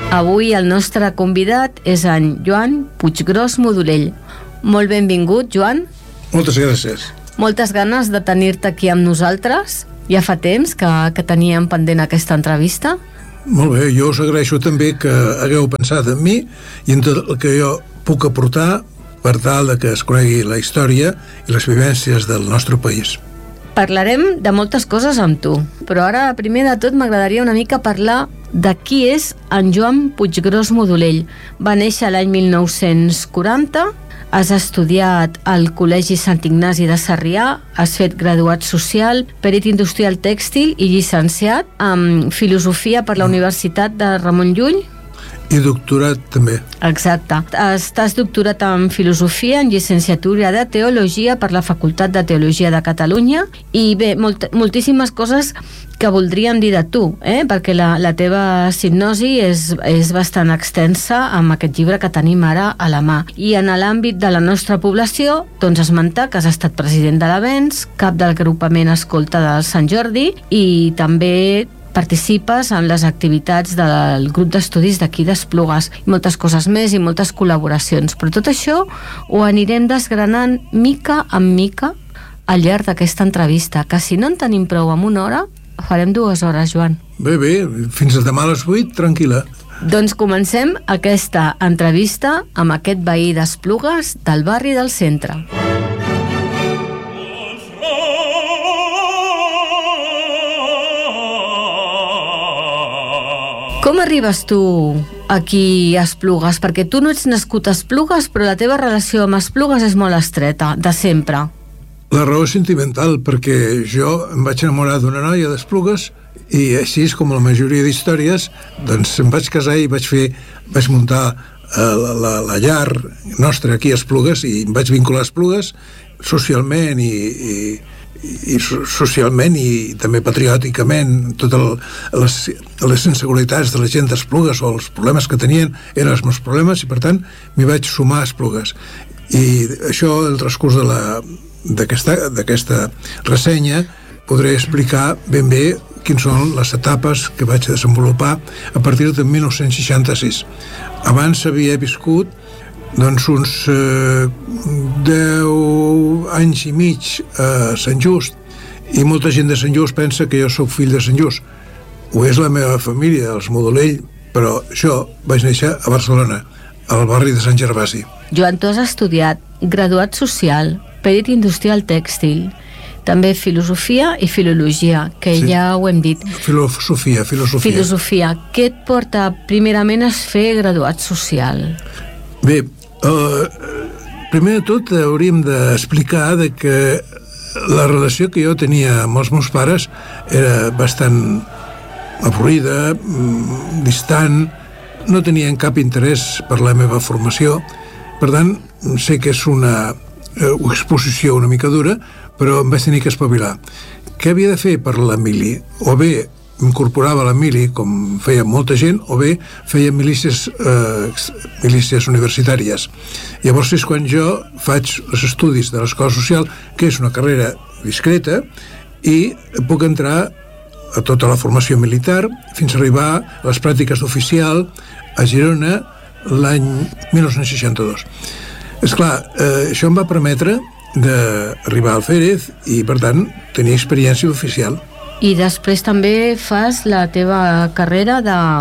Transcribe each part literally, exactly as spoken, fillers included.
Avui el nostre convidat és en Joan Puiggròs Modolell. Molt benvingut, Joan. Moltes gràcies. Moltes ganes de tenir-te aquí amb nosaltres. Ja fa temps que, que teníem pendent aquesta entrevista. Molt bé, jo us agraeixo també que hagueu pensat en mi i en tot el que jo puc aportar per tal de que es conegui la història i les vivències del nostre país. Parlarem de moltes coses amb tu, però ara, primer de tot, m'agradaria una mica parlar de qui és en Joan Puiggròs Modolell. Va néixer l'any mil nou-cents quaranta, has estudiat al Col·legi Sant Ignasi de Sarrià, has fet graduat social, perit industrial tèxtil i llicenciat en filosofia per la Universitat de Ramon Llull. I doctorat també. Exacte. Estàs doctorat en filosofia, en llicenciatura de teologia per la Facultat de Teologia de Catalunya i bé, molt, moltíssimes coses que voldríem dir de tu, eh? perquè la, la teva sinopsi és, és bastant extensa amb aquest llibre que tenim ara a la mà. I en l'àmbit de la nostra població, doncs esmentar que has estat president de l'Avenç, cap del agrupament Escolta del Sant Jordi i també participes en les activitats del grup d'estudis d'aquí d'Esplugues, moltes coses més i moltes col·laboracions, però tot això ho anirem desgranant mica en mica al llarg d'aquesta entrevista, que si no en tenim prou amb una hora, farem dues hores, Joan. Bé, bé, fins a demà a les vuit, tranquil·la. Doncs comencem aquesta entrevista amb aquest veí d'Esplugues del barri del centre. Com arribes tu aquí a Esplugues? Perquè tu no ets nascut a Esplugues, però la teva relació amb Esplugues és molt estreta, de sempre. La raó és sentimental, perquè jo em vaig enamorar d'una noia d'Esplugues i així, com la majoria d'històries, doncs em vaig casar i vaig fer, vaig muntar eh, la, la, la llar nostra aquí a Esplugues i em vaig vincular a Esplugues socialment i, i i socialment i també patriòticament. Totes les, les inseguretats de la gent d'Esplugues o els problemes que tenien eren els meus problemes i per tant m'hi vaig sumar a Esplugues. I això, el transcurs de la, d'aquesta, d'aquesta ressenya, podré explicar ben bé quins són les etapes que vaig desenvolupar a partir de mil nou-cents seixanta-sis. Abans havia viscut doncs uns eh, deu anys i mig a Sant Just i molta gent de Sant Just pensa que jo sóc fill de Sant Just. Ho és la meva família, els Modolell, però jo vaig néixer a Barcelona, al barri de Sant Gervasi. Joan, tu has estudiat graduat social, perit industrial tèxtil, també filosofia i filologia, que sí, ja ho hem dit. Filosofia, filosofia. Filosofia. Què et porta primerament a fer graduat social? Bé, Uh, primer de tot hauríem d'explicar de que la relació que jo tenia amb els meus pares era bastant avorrida, distant, no tenien cap interès per la meva formació. Per tant, sé que és una uh, exposició una mica dura, però em vaig tenir que espavilar. Què havia de fer per la mili? O bé incorporava la mili, com feia molta gent, o bé feia milícies, eh, milícies universitàries. Llavors és quan jo faig els estudis de l'escola social, que és una carrera discreta, i puc entrar a tota la formació militar fins a arribar a les pràctiques d'oficial a Girona l'any mil nou-cents seixanta-dos. Esclar, eh, això em va permetre d'arribar al Férez i, per tant, tenir experiència oficial. I després també fas la teva carrera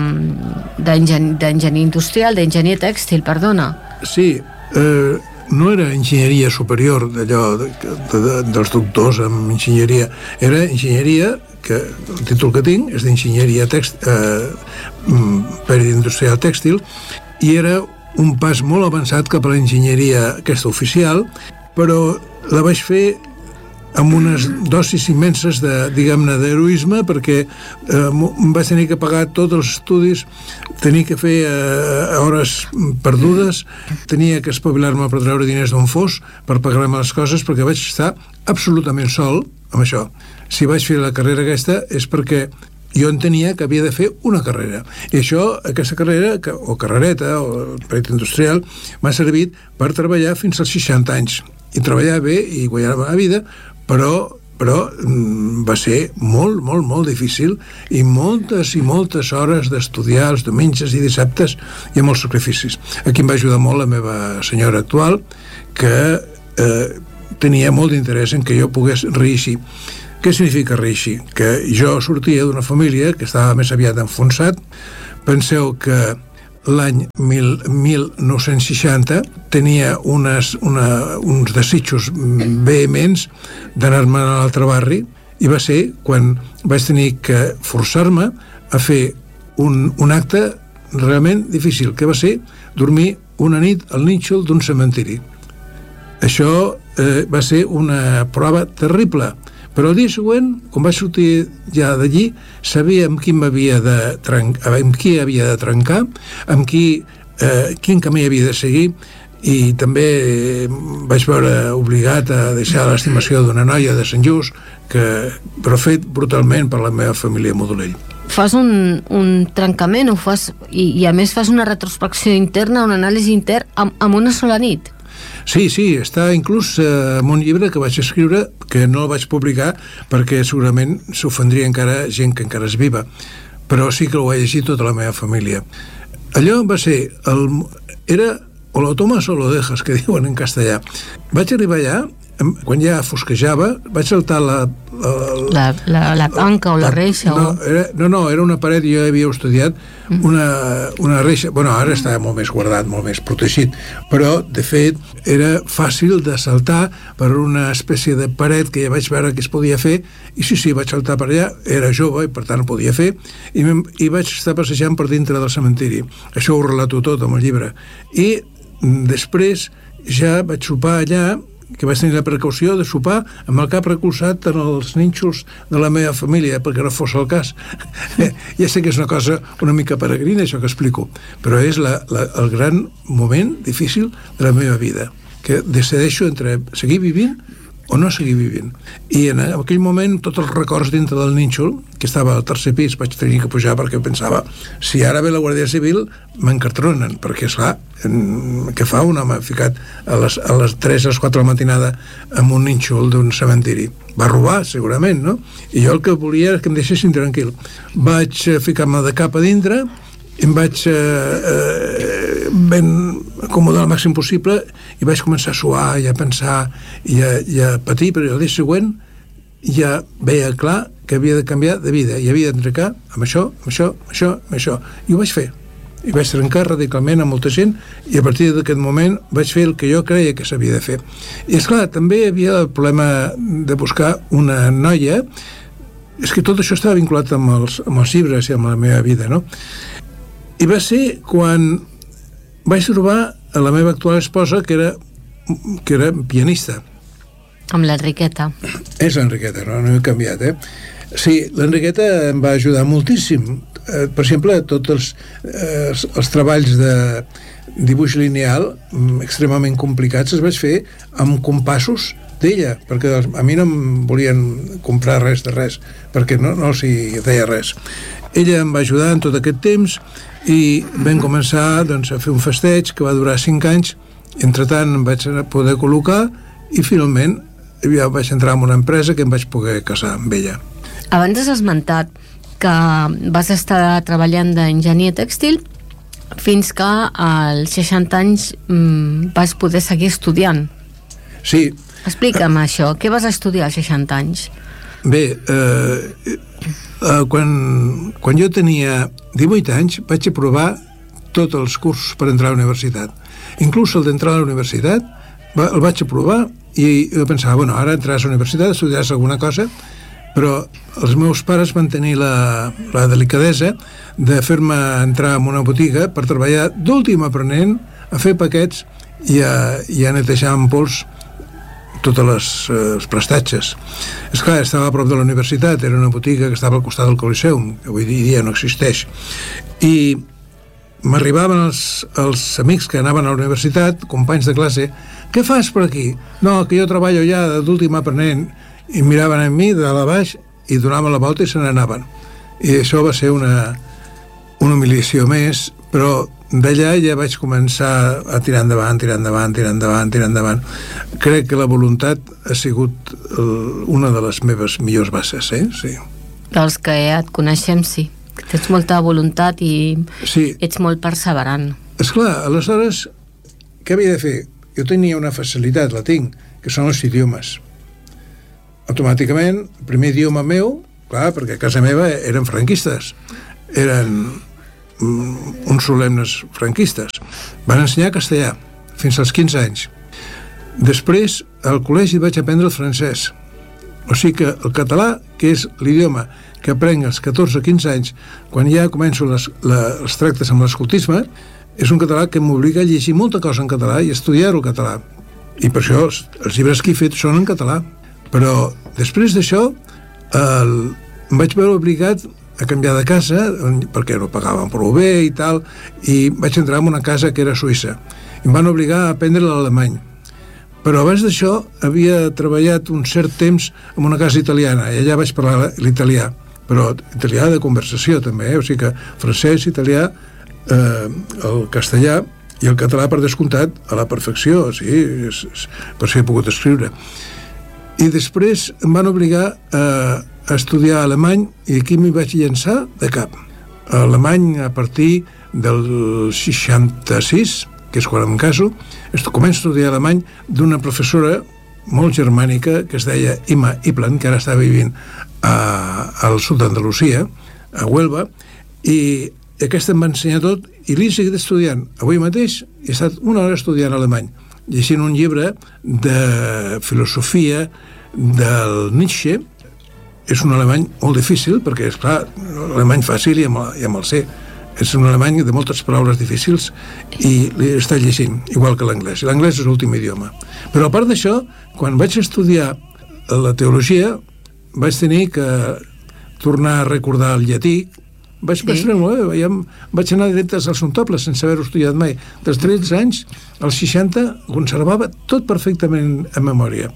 d'enginyer industrial, d'enginyer tèxtil, perdona. Sí, eh, no era enginyeria superior d'allò de, de, de, dels doctors en enginyeria, era enginyeria, que el títol que tinc és d'enginyeria tèxtil, eh, perit industrial tèxtil, i era un pas molt avançat cap a l'enginyeria aquesta oficial, però la vaig fer amb unes dosis immenses de, diguem-ne, d'heroisme, perquè eh, em vaig tenir que pagar tots els estudis, tenia que fer eh, hores perdudes, tenia que espavilar-me per treure diners d'on fos per pagar-me les coses, perquè vaig estar absolutament sol amb això. Si vaig fer la carrera aquesta és perquè jo entenia que havia de fer una carrera. I això, aquesta carrera, o carrereta, o perit industrial, m'ha servit per treballar fins als seixanta anys. I treballar bé i guanyar la vida, però però mm, va ser molt, molt, molt difícil i moltes i moltes hores d'estudiar els diumenges i dissabtes i amb molts sacrificis. Aquí em va ajudar molt la meva senyora actual, que eh, tenia molt d'interès en que jo pogués reeixir. Què significa reeixir? Que jo sortia d'una família que estava més aviat enfonsat. Penseu que l'any mil nou-cents seixanta tenia unes, una, uns desitjos vehements d'anar-me a l'altre barri, i va ser quan vaig tenir que forçar-me a fer un, un acte realment difícil, que va ser dormir una nit al nínxol d'un cementiri. Això eh, va ser una prova terrible, però el dia següent, quan vaig sortir ja d'allí, sabia amb qui m'havia de trencar, amb qui havia de trencar, amb qui, eh, quin camí havia de seguir, i també eh, vaig veure obligat a deixar l'estimació d'una noia de Sant Just, que, però fet brutalment per la meva família a Modolell. Fas un, un trencament, ho fas, i, i a més fas una retrospecció interna, un anàlisi intern amb, amb una sola nit. Sí, sí, està inclús eh, en un llibre que vaig escriure, que no el vaig publicar perquè segurament s'ofendria encara gent que encara és viva, però sí que ho va llegir tota la meva família. Allò va ser el, era o lo tomas o lo dejas, que diuen en castellà. Vaig arribar allà, quan ja fosquejava, vaig saltar la... La, la, la tanca o la reixa? No, o... era, no, no, era una paret, jo havia estudiat una, una reixa, bueno, ara està molt més guardat, molt més protegit, però, de fet, era fàcil de saltar per una espècie de paret que ja vaig veure que es podia fer, i sí, sí, vaig saltar per allà, era jove i per tant ho podia fer, i, i vaig estar passejant per dintre del cementiri. Això ho relato tot amb el llibre. I després ja vaig sopar allà, que vaig tenir la precaució de sopar amb el cap recolzat en els nínxols de la meva família, perquè no fos el cas. Ja sé que és una cosa una mica peregrina, això que explico, però és la, la, el gran moment difícil de la meva vida, que decideixo entre seguir vivint o no seguir vivint. I en aquell moment tots els records dintre del nínxol, que estava al tercer pis, vaig tenir que pujar perquè pensava, si ara ve la Guàrdia Civil m'encartronen, perquè esclar, què fa un home ficat a les, a les tres a les quatre de la matinada en un nínxol d'un cementiri? Va robar, segurament, no? I jo el que volia era que em deixessin tranquil. Vaig ficar-me de cap a dintre, em vaig eh, eh, ben acomodar el màxim possible i vaig començar a suar i a pensar i a, i a patir, però el dia següent ja veia clar que havia de canviar de vida i havia de trencar amb això, amb això, amb això, amb això, i ho vaig fer. I vaig trencar radicalment amb molta gent, i a partir d'aquest moment vaig fer el que jo creia que s'havia de fer. I esclar, també hi havia el problema de buscar una noia. És que tot això estava vinculat amb els, amb els llibres i amb la meva vida, no? I va ser quan vaig trobar a la meva actual esposa, que era, que era pianista. Amb l'Enriqueta. És l'Enriqueta, no? No he canviat, eh? Sí, l'Enriqueta em va ajudar moltíssim. Eh, per exemple, tots els, eh, els, els treballs de dibuix lineal extremament complicats els vaig fer amb compassos d'ella, perquè a mi no em volien comprar res de res, perquè no, no els hi deia res. Ella em va ajudar en tot aquest temps i vam començar doncs, a fer un festeig que va durar cinc anys. Entretant em vaig poder col·locar i finalment ja vaig entrar en una empresa que em vaig poder casar amb ella. Abans has esmentat que vas estar treballant d'enginyer tèxtil fins que als seixanta anys mmm, vas poder seguir estudiant. Sí. Explica'm uh, això, què vas estudiar als seixanta anys? Bé, eh, eh, quan, quan jo tenia divuit anys vaig aprovar tots els cursos per entrar a la universitat. Inclús el d'entrar a la universitat va, el vaig aprovar i jo pensava, bueno, ara entraràs a la universitat, estudiaràs alguna cosa, però els meus pares van tenir la, la delicadesa de fer-me entrar en una botiga per treballar d'últim aprenent a fer paquets i a, i a netejar amb pols totes les, eh, els prestatges. Esclar, estava a prop de la universitat, era una botiga que estava al costat del Coliseum, que avui dia no existeix, i m'arribaven els, els amics que anaven a la universitat, companys de classe, què fas per aquí? No, que jo treballo ja d'últim aprenent, i miraven a mi de dalt a baix i donaven la volta i se n'anaven. I això va ser una, una humiliació més, però d'allà ja vaig començar a tirar endavant, tirar endavant, tirar endavant, tirar endavant. Crec que la voluntat ha sigut una de les meves millors bases, eh? Sí. Dels que et coneixem, sí. Que tens molta voluntat i sí. Ets molt perseverant. Esclar, aleshores, què havia de fer? Jo tenia una facilitat, la tinc, que són els idiomes. Automàticament, el primer idioma meu, clar, perquè a casa meva eren franquistes, eren uns solemnes franquistes. Van ensenyar castellà fins als quinze anys. Després, al col·legi vaig aprendre el francès. O sigui que el català, que és l'idioma que aprenc als catorze quinze anys, quan ja començo les, la, els tractes amb l'escoltisme, és un català que m'obliga a llegir molta cosa en català i estudiar-ho català. I per això els, els llibres que he fet són en català. Però després d'això el, em vaig veure obligat a canviar de casa, perquè no pagaven prou bé i tal, i vaig entrar en una casa que era a Suïssa. I em van obligar a aprendre l'alemany. Però abans d'això havia treballat un cert temps en una casa italiana, i allà vaig parlar l'italià, però italià de conversació també, eh? O sigui que francès, italià, eh, el castellà i el català per descomptat a la perfecció, sí, és, és, per això he pogut escriure. I després em van obligar a a estudiar alemany i aquí m'hi vaig llançar de cap. Alemany a partir del seixanta-sis, que és quan em caso, començo a estudiar alemany d'una professora molt germànica que es deia Ima Iplan, que ara està vivint a, al sud d'Andalusia, a Huelva, i aquesta em va ensenyar tot i l'he seguit estudiant. Avui mateix he estat una hora estudiant alemany, llegint un llibre de filosofia del Nietzsche. És un alemany molt difícil, perquè, és clar, l'alemany fàcil i amb, i amb el C. És un alemany de moltes paraules difícils i l'he estat llegint, igual que l'anglès. I l'anglès és l'últim idioma. Però a part d'això, quan vaig estudiar la teologia, vaig tenir que tornar a recordar el llatí. Vaig pensar, sí. ja vaig anar directe als centoples sense haver-ho estudiat mai. Dels tretze anys als seixanta conservava tot perfectament en memòria.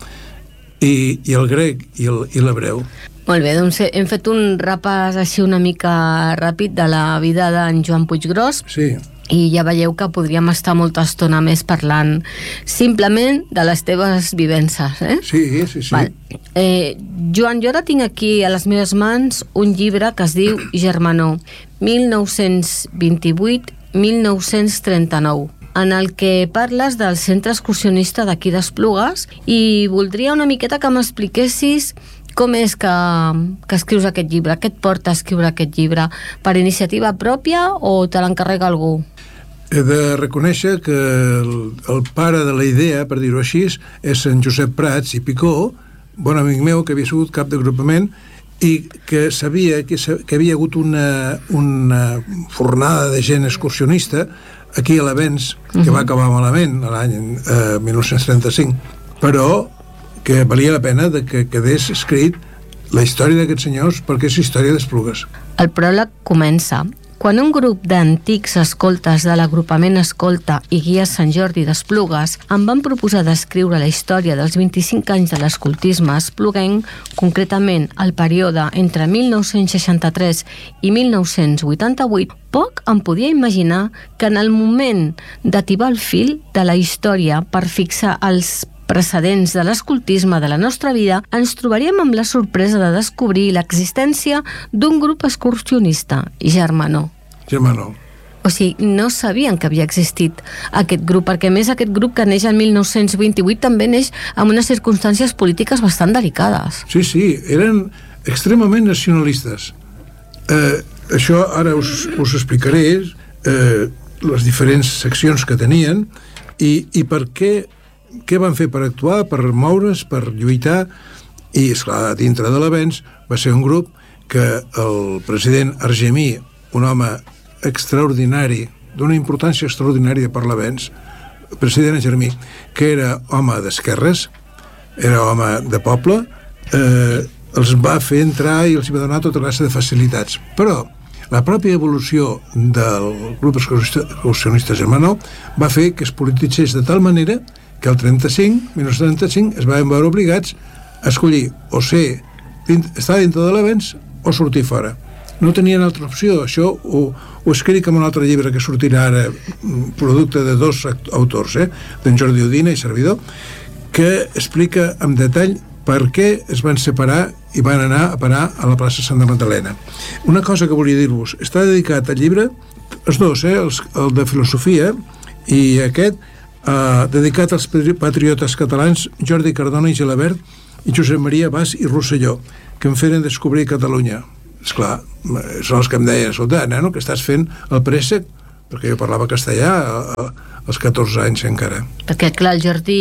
I, i el grec i l'hebreu. Molt bé, doncs hem fet un repàs així una mica ràpid de la vida d'en Joan Puiggròs. Sí. I ja veieu que podríem estar molta estona més parlant simplement de les teves vivències, eh? Sí, sí, sí. Val. Eh, Joan, jo ara tinc aquí a les meves mans un llibre que es diu Germanor, mil nou-cents vint-i-vuit a mil nou-cents trenta-nou, en el que parles del centre excursionista d'aquí d'Esplugues, i voldria una miqueta que m'expliquessis com és que, que escrius aquest llibre, què et porta a escriure aquest llibre, per iniciativa pròpia o te l'encarrega algú? He de reconèixer que el, el pare de la idea, per dir-ho així, és en Josep Prats i Picó, bon amic meu que havia sigut cap d'agrupament i que sabia que, que havia hagut una, una fornada de gent excursionista aquí a l'Avenç, que uh-huh. va acabar malament l'any eh, mil nou-cents trenta-cinc, però que valia la pena de que quedés escrit la història d'aquests senyors, perquè és història d'Esplugues. El pròleg comença: quan un grup d'antics escoltes de l'agrupament Escolta i Guia Sant Jordi d'Esplugues em van proposar d'escriure la història dels vint-i-cinc anys de l'escoltisme espluguenc, concretament el període entre mil nou-cents seixanta-tres i mil nou-cents vuitanta-vuit, poc em podia imaginar que en el moment d'atibar el fil de la història per fixar els precedents de l'escoltisme de la nostra vida, ens trobaríem amb la sorpresa de descobrir l'existència d'un grup excursionista, Germanor. Germanor. O sigui, no sabien que havia existit aquest grup, perquè a més aquest grup que neix en mil nou-cents vint-i-vuit també neix en unes circumstàncies polítiques bastant delicades. Sí, sí, eren extremament nacionalistes. Eh, això ara us, us explicaré eh, les diferents seccions que tenien i, i per què què van fer per actuar, per moure's, per lluitar, i esclar, dintre de l'Avenç va ser un grup que el president Argemí, un home extraordinari, d'una importància extraordinària per l'Avenç, el president Argemí, que era home d'esquerres, era home de poble, eh, els va fer entrar i els va donar tota classe de facilitats. Però la pròpia evolució del grup excursionista Germanor va fer que es polititzés de tal manera que el trenta-cinc, mil nou-cents trenta-cinc, es van veure obligats a escollir o ser, estar dintre de l'Avenç o sortir fora. no tenien altra opció. Això ho, ho escric en un altre llibre que sortirà ara, producte de dos autors, eh? d'en Jordi Udina i servidor, que explica amb detall per què es van separar i van anar a parar a la plaça Santa Magdalena. Una cosa que volia dir-vos, està dedicat al llibre, els dos, eh? Els, el de filosofia i aquest, eh, dedicat als patriotes catalans Jordi Cardona i Gelabert i Josep Maria Bas i Rosselló, que em feren descobrir Catalunya. Esclar, són els que em deien, escolta, nano, que estàs fent el préssec, perquè jo parlava castellà als catorze anys encara. Perquè, clar, el Jordi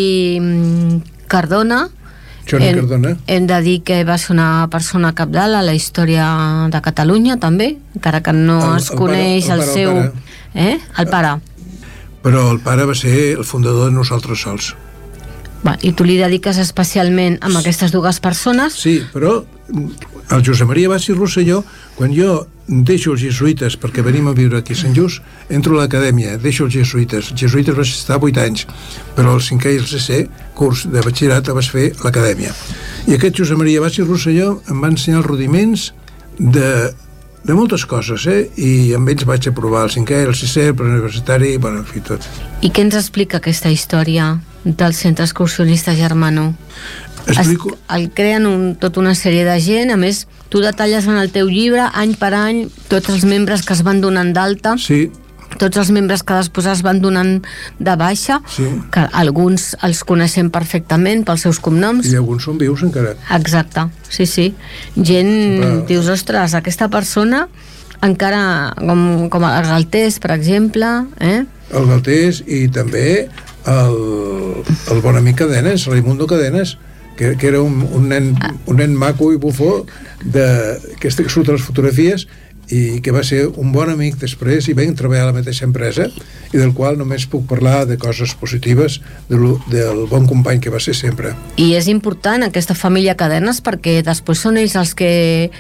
Cardona, Jordi hem, Cardona, hem de dir que va ser una persona capdalt a la història de Catalunya, també, encara que no el, es el coneix pare, el, el, pare, seu... El pare. Eh? El pare. Però el pare va ser el fundador de Nosaltres Sols. Va, i tu li dediques especialment amb aquestes dues persones? Sí, però el Josep Maria Bas i Rosselló, quan jo deixo els jesuïtes perquè venim a viure aquí a Sant Just, entro a l'acadèmia, deixo els jesuïtes. Els jesuïtes vas estar vuit anys, però el cinquè i el sisè curs de batxillerat el vas fer a l'acadèmia. I aquest Josep Maria Bas i Rosselló em va ensenyar els rudiments de, de moltes coses, eh? I amb ells vaig aprovar el cinquè, el sisè, el preuniversitari, bueno, en fi, tot. I què ens explica aquesta història del Centre Excursionista Germano? Explico. Es, el creen un, tota una sèrie de gent, a més tu detalles en el teu llibre any per any tots els membres que es van donant d'alta, sí, tots els membres que després es van donant de baixa, sí, que alguns els coneixem perfectament pels seus cognoms i alguns són vius encara. Exacte, sí, sí, gent sempre... dius, ostres, aquesta persona encara, com, com el Galtés, per exemple, eh? El Galtés i també el, el bon amic Cadenes, Raimundo Cadenes, que, que era un, un, nen, un nen maco i bufó de, que surt a les fotografies i que va ser un bon amic després i vam treballar a la mateixa empresa i del qual només puc parlar de coses positives de lo, del bon company que va ser sempre. I és important aquesta família Cadenes perquè després són ells els que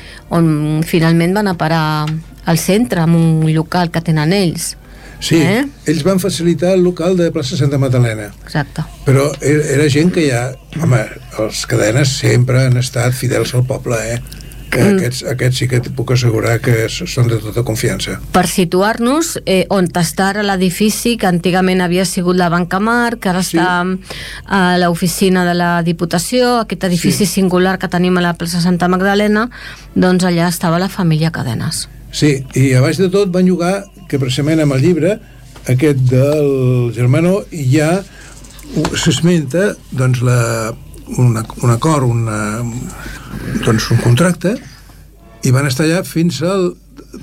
on finalment van a parar al centre, en un local que tenen ells. Sí, eh? Ells van facilitar el local de plaça Santa Magdalena. Exacte. Però era, era gent que ja, home, els Cadenes sempre han estat fidels al poble, eh? Que mm. aquests, aquests sí que et puc assegurar que són de tota confiança. Per situar-nos, eh, on està ara l'edifici que antigament havia sigut la Banca Mar, que ara sí. està a l'oficina de la Diputació, aquest edifici sí. singular que tenim a la plaça Santa Magdalena, doncs allà estava la família Cadenes. Sí, i a baix de tot van llogar, que precisament amb el llibre aquest del Germano ja s'esmenta doncs la, una, un acord, una, doncs un contracte, i van estar allà fins al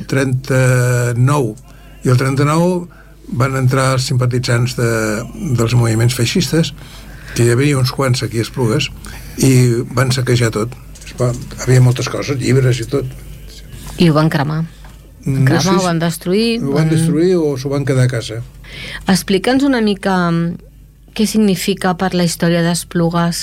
trenta-nou, i el trenta-nou van entrar els simpatitzants de, dels moviments feixistes, que hi havia uns quants aquí a Esplugues, i van saquejar tot. Havia moltes coses, llibres i tot. I ho van cremar. No cremar, sé, ho van destruir. Ho van destruir o s'ho van quedar a casa. Explica'ns una mica què significa per la història d'Esplugues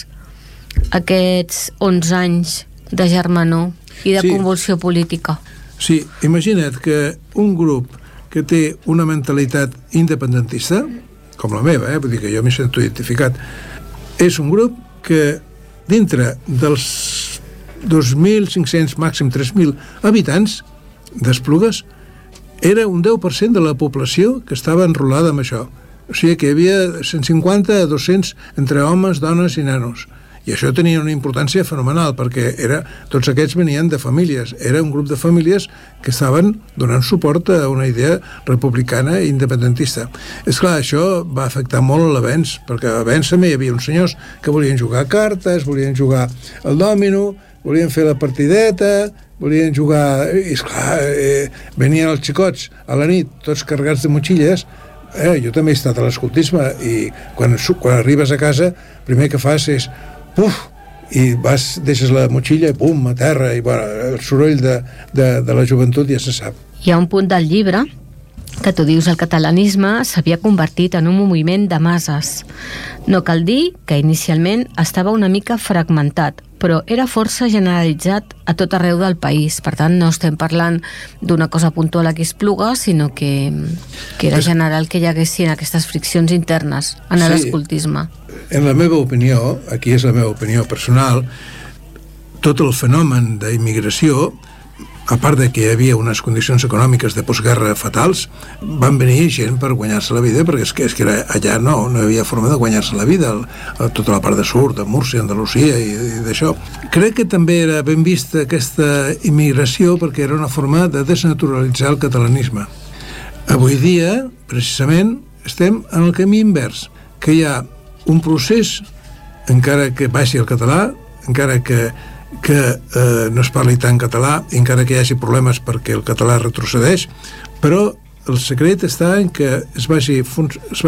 aquests onze anys de Germanor i de sí. convulsió política. Sí, imagina't que un grup que té una mentalitat independentista, com la meva, eh? Vull dir que jo m'hi sento identificat, és un grup que dintre dels dos mil cinc-cents, màxim tres mil habitants d'Esplugues, era un deu per cent de la població que estava enrolada amb això. O sigui que hi havia cent cinquanta a dos-cents entre homes, dones i nanos. I això tenia una importància fenomenal, perquè era, tots aquests venien de famílies. Era un grup de famílies que estaven donant suport a una idea republicana i independentista. És clar, això va afectar molt l'avenç, perquè a l'avenç també hi havia uns senyors que volien jugar a cartes, volien jugar al dòmino, volien fer la partideta, volien jugar... I esclar, eh, venien els xicots a la nit, tots carregats de motxilles. Eh, jo també he estat a l'escoltisme i quan, quan arribes a casa, primer que fas és puf, i vas, deixes la motxilla i pum, a terra, i bueno, el soroll de, de, de la joventut ja se sap. Hi ha un punt del llibre que tu dius el catalanisme s'havia convertit en un moviment de masses. No cal dir que inicialment estava una mica fragmentat, però era força generalitzat a tot arreu del país. Per tant, no estem parlant d'una cosa puntual aquí a Esplugues, sinó que, que era general que hi haguessin aquestes friccions internes en sí, l'escoltisme. En la meva opinió, aquí és la meva opinió personal, tot el fenomen d'immigració a part de que hi havia unes condicions econòmiques de postguerra fatals, van venir gent per guanyar-se la vida, perquè és que, és que era, allà no, no hi havia forma de guanyar-se la vida, el, tota la part de Sur, de Múrcia, Andalusia i, i d'això. Crec que també era ben vista aquesta immigració perquè era una forma de desnaturalitzar el catalanisme. Avui dia, precisament, estem en el camí invers, que hi ha un procés, encara que baixi el català, encara que que eh, no es parli tant català, encara que hi hagi problemes perquè el català retrocedeix, però el secret està en que es vagi, es